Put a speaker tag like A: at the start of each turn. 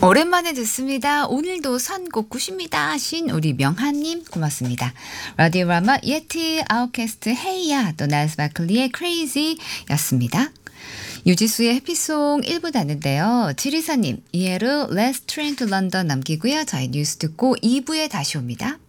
A: 오랜만에 듣습니다. 오늘도 선곡 구십니다 하신 우리 명한님 고맙습니다. 라디오라마 예티 아웃캐스트 헤이야 또 나스 바클리의 크레이지 였습니다. 유지수의 해피송 1부 다는데요. 지리사님 이해로 Let's Train to London 남기고요. 저희 뉴스 듣고 2부에 다시 옵니다.